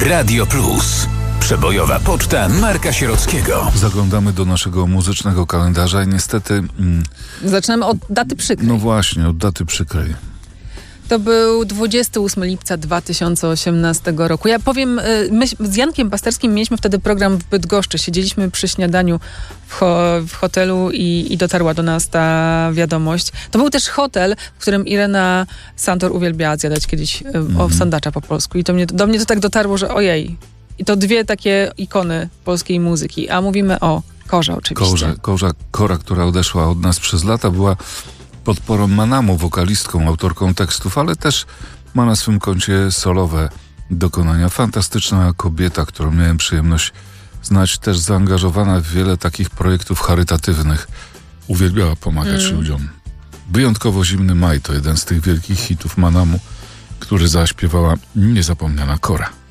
Radio Plus. Przebojowa poczta Marka Sierockiego. Zaglądamy do naszego muzycznego kalendarza i niestety... Zaczynamy od daty przykrej. No właśnie, od daty przykrej. To był 28 lipca 2018 roku. Ja powiem, my z Jankiem Pasterskim mieliśmy wtedy program w Bydgoszczy. Siedzieliśmy przy śniadaniu w hotelu i dotarła do nas ta wiadomość. To był też hotel, w którym Irena Santor uwielbiała zjadać kiedyś sandacza po polsku. I do mnie to tak dotarło, że ojej. I to dwie takie ikony polskiej muzyki. A mówimy o Korze oczywiście. Kora, która odeszła od nas przez lata, była podporą Manamu, wokalistką, autorką tekstów, ale też ma na swym koncie solowe dokonania. Fantastyczna kobieta, którą miałem przyjemność znać, też zaangażowana w wiele takich projektów charytatywnych. Uwielbiała pomagać ludziom. Wyjątkowo Zimny Maj to jeden z tych wielkich hitów Manamu, który zaśpiewała niezapomniana Kora.